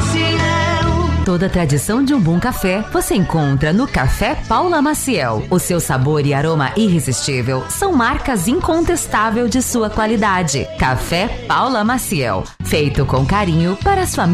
Toda a tradição de um bom café você encontra no Café Paula Maciel. O seu sabor e aroma irresistível são marcas incontestáveis de sua qualidade. Café Paula Maciel, feito com carinho para sua